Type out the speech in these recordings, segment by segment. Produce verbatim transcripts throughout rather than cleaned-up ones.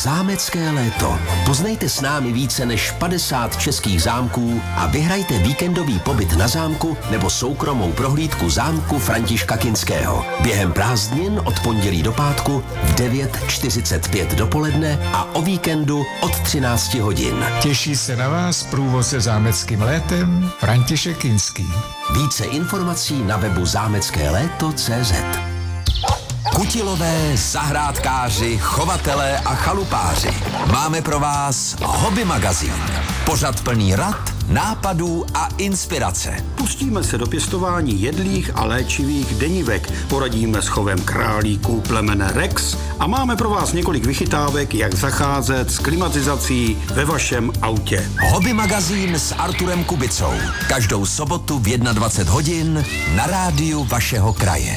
Zámecké léto. Poznejte s námi více než padesát českých zámků a vyhrajte víkendový pobyt na zámku nebo soukromou prohlídku zámku Františka Kinského. Během prázdnin od pondělí do pátku v devět čtyřicet pět dopoledne a o víkendu od třináct hodin. Těší se na vás průvodce zámeckým létem František Kinský. Více informací na webu zámecké léto tečka cé zet. Kutilové, zahrádkáři, chovatelé a chalupáři. Máme pro vás Hobby magazín. Pořad plný rad, nápadů a inspirace. Pustíme se do pěstování jedlých a léčivých denivek. Poradíme s chovem králíků plemene Rex a máme pro vás několik vychytávek, jak zacházet s klimatizací ve vašem autě. Hobby magazín s Arturem Kubicou. Každou sobotu v dvacet jedna hodin na rádiu vašeho kraje.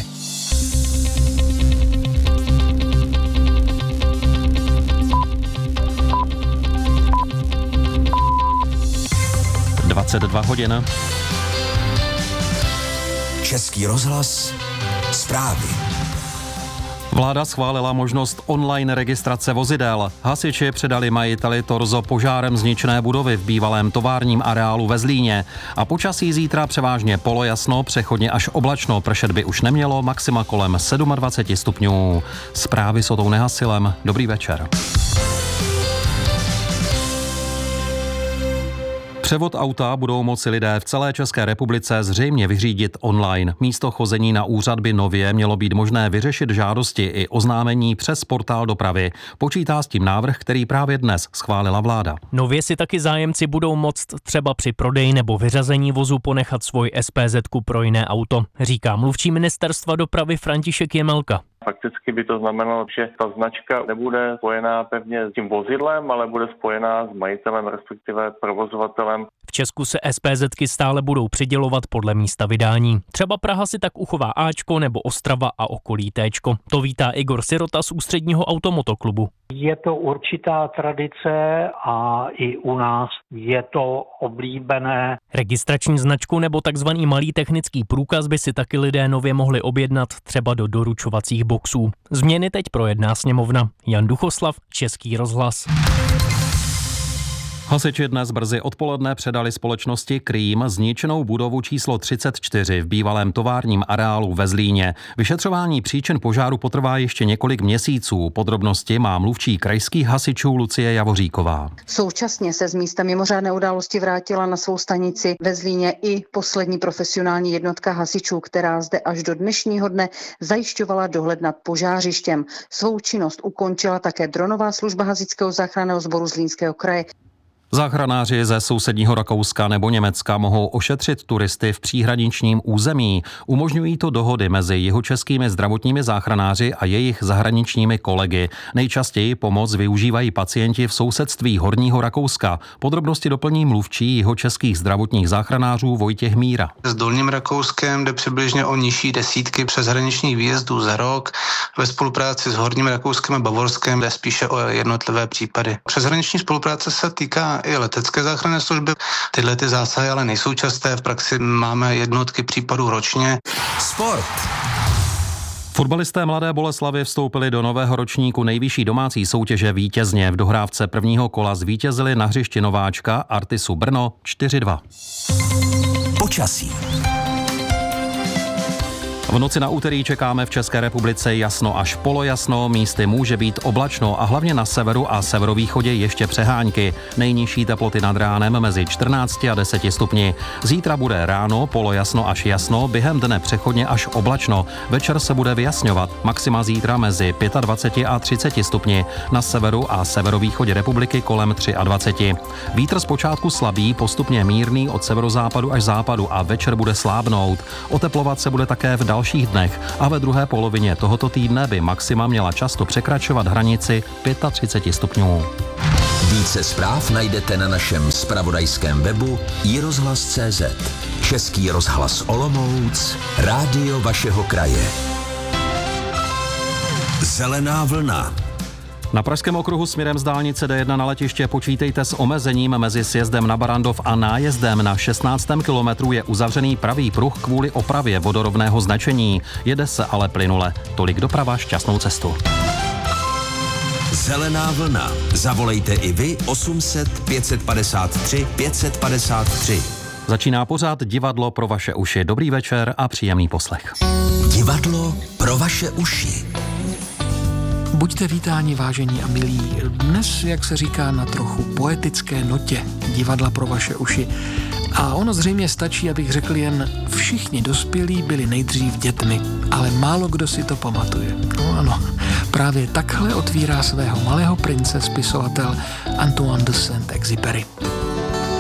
dvacet dva hodin. Český rozhlas, zprávy. Vláda schválila možnost online registrace vozidel. Hasiči předali majiteli torzo požárem zničené budovy v bývalém továrním areálu ve Zlíně. A počasí zítra převážně polojasno, přechodně až oblačno, pršet by už nemělo, maxima kolem dvacet sedm stupňů. Zprávy s Otou Nehasilem. Dobrý večer. Převod auta budou moci lidé v celé České republice zřejmě vyřídit online. Místo chození na úřad by nově mělo být možné vyřešit žádosti i oznámení přes portál dopravy. Počítá s tím návrh, který právě dnes schválila vláda. Nově si taky zájemci budou moct třeba při prodeji nebo vyřazení vozu ponechat svůj es pé zetku pro jiné auto, říká mluvčí ministerstva dopravy František Jemelka. Fakticky by to znamenalo, že ta značka nebude spojená pevně s tím vozidlem, ale bude spojená s majitelem, respektive provozovatelem. V Česku se es pé zetky stále budou přidělovat podle místa vydání. Třeba Praha si tak uchová Ačko nebo Ostrava a okolí Téčko. To vítá Igor Sirota z Ústředního automotoklubu. Je to určitá tradice a i u nás je to oblíbené. Registrační značku nebo takzvaný malý technický průkaz by si taky lidé nově mohli objednat třeba do doručovacích boxů. Změny teď projedná sněmovna. Jan Duchoslav, Český rozhlas. Hasiči dnes brzy odpoledne předali společnosti Krým zničenou budovu číslo třicet čtyři v bývalém továrním areálu ve Zlíně. Vyšetřování příčin požáru potrvá ještě několik měsíců. Podrobnosti má mluvčí krajských hasičů Lucie Javoříková. Současně se z místa mimořádné události vrátila na svou stanici ve Zlíně i poslední profesionální jednotka hasičů, která zde až do dnešního dne zajišťovala dohled nad požářištěm. Svou činnost ukončila také dronová služba hasičského záchranného sboru Zlínského kraje. Záchranáři ze sousedního Rakouska nebo Německa mohou ošetřit turisty v příhraničním území. Umožňují to dohody mezi jihočeskými zdravotními záchranáři a jejich zahraničními kolegy. Nejčastěji pomoc využívají pacienti v sousedství Horního Rakouska. Podrobnosti doplní mluvčí jihočeských zdravotních záchranářů Vojtěch Míra. S Dolním Rakouskem jde přibližně o nižší desítky přeshraničních výjezdů za rok. Ve spolupráci s Horním Rakouskem a Bavorskem jde spíše o jednotlivé případy. Přeshraniční spolupráce se týká i letecké záchranné služby. Tyhle ty zásahy ale nejsou časté, v praxi máme jednotky případů ročně. Sport. Fotbalisté Mladé Boleslavi vstoupili do nového ročníku nejvyšší domácí soutěže vítězně. V dohrávce prvního kola zvítězili na hřišti nováčka Artisu Brno čtyři dva. Počasí. V noci na úterý čekáme v České republice jasno až polojasno, místy může být oblačno a hlavně na severu a severovýchodě ještě přehánky. Nejnižší teploty nad ránem mezi čtrnácti a deseti stupni. Zítra bude ráno polojasno až jasno, během dne přechodně až oblačno. Večer se bude vyjasňovat, maxima zítra mezi dvaceti pěti a třiceti stupni. Na severu a severovýchodě republiky kolem dvaceti tři. Vítr zpočátku slabý, postupně mírný od severozápadu až západu a večer bude slábnout. Oteplovat se bude také v dalších dnech a ve druhé polovině tohoto týdne by maxima měla často překračovat hranici třiceti pěti stupňů. Více zpráv najdete na našem zpravodajském webu i rozhlas tečka cé zet. Český rozhlas Olomouc, rádio vašeho kraje. Zelená vlna. Na pražském okruhu směrem z dálnice dé jedna na letiště počítejte s omezením mezi sjezdem na Barandov a nájezdem. Na šestnáctém kilometru je uzavřený pravý pruh kvůli opravě vodorovného značení. Jede se ale plynule. Tolik doprava, šťastnou cestu. Zelená vlna. Zavolejte i vy osm set pět padesát tři pět padesát tři. Začíná pořád Divadlo pro vaše uši. Dobrý večer a příjemný poslech. Divadlo pro vaše uši. Buďte vítáni, vážení a milí. Dnes, jak se říká, na trochu poetické notě Divadla pro vaše uši. A ono zřejmě stačí, abych řekl jen, všichni dospělí byli nejdřív dětmi, ale málo kdo si to pamatuje. No ano, právě takhle otvírá svého Malého prince spisovatel Antoine de Saint-Exupéry.